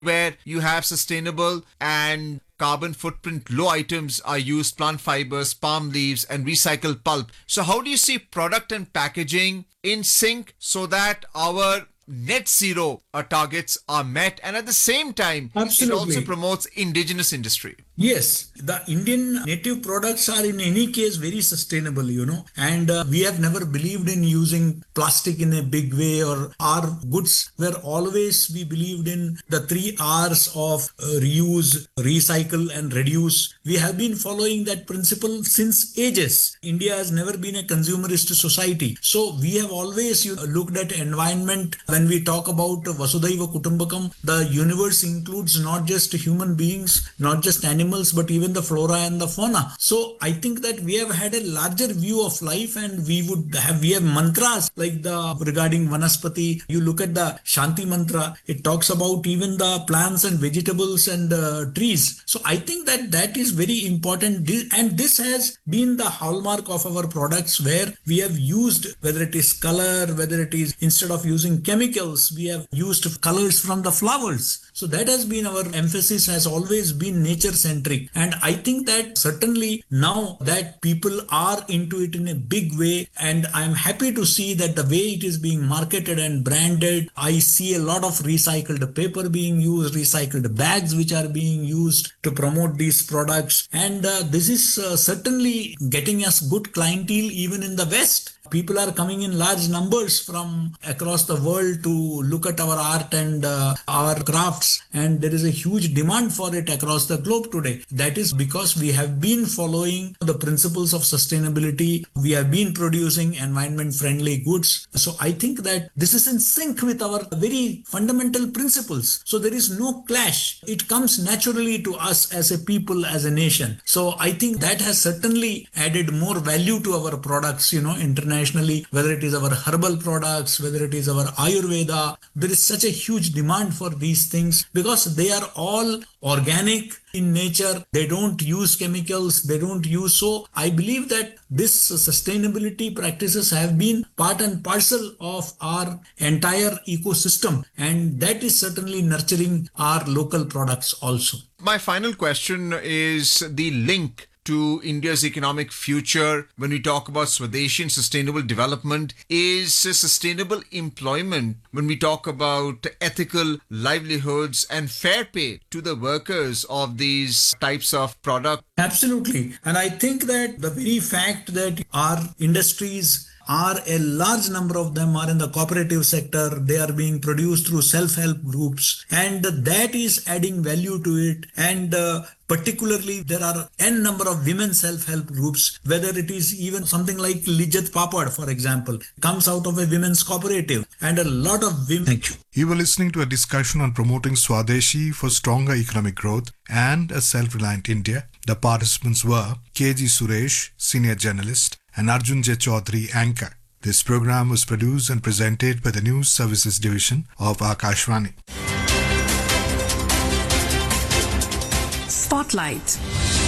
where you have sustainable and carbon footprint low items are used, plant fibers, palm leaves, and recycled pulp. So how do you see product and packaging in sync so that our net zero targets are met, and at the same time it also promotes indigenous industry? Yes, the Indian native products are in any case very sustainable, and we have never believed in using plastic in a big way, or our goods were always, we believed in the 3 R's of reuse, recycle and reduce. We have been following that principle since ages. India has never been a consumerist society. So we have always looked at environment. When we talk about Vasudhaiva Kutumbakam, the universe includes not just human beings, not just animals, but even the flora and the fauna. So I think that we have had a larger view of life, and we have mantras like regarding Vanaspati. You look at the Shanti mantra, it talks about even the plants and vegetables and trees. So I think that is very important, and this has been the hallmark of our products, where we have used, whether it is color, whether it is instead of using chemicals, we have used colors from the flowers. So that has been our emphasis, has always been nature centric. And I think that certainly now that people are into it in a big way, and I'm happy to see that the way it is being marketed and branded, I see a lot of recycled paper being used, recycled bags which are being used to promote these products. And this is certainly getting us good clientele even in the West. People are coming in large numbers from across the world to look at our art and our crafts, and there is a huge demand for it across the globe today. That is because we have been following the principles of sustainability. We have been producing environment-friendly goods. So I think that this is in sync with our very fundamental principles. So there is no clash. It comes naturally to us as a people, as a nation. So I think that has certainly added more value to our products, internationally. Whether it is our herbal products, whether it is our Ayurveda, there is such a huge demand for these things because they are all organic in nature. They don't use chemicals. So I believe that this sustainability practices have been part and parcel of our entire ecosystem, and that is certainly nurturing our local products also. My final question is the link to India's economic future. When we talk about Swadeshi and sustainable development, is sustainable employment, when we talk about ethical livelihoods and fair pay to the workers of these types of products. Absolutely. And I think that the very fact that our industries are, a large number of them are in the cooperative sector, they are being produced through self-help groups, and that is adding value to it. And particularly, there are n number of women self-help groups, whether it is even something like Lijjat Papad, for example, comes out of a women's cooperative, and a lot of women. Thank you. You were listening to a discussion on promoting Swadeshi for stronger economic growth and a self-reliant India. The participants were K.G. Suresh, senior journalist, and Arjun J. Chaudhary, anchor. This program was produced and presented by the News Services Division of Akashvani. Spotlight.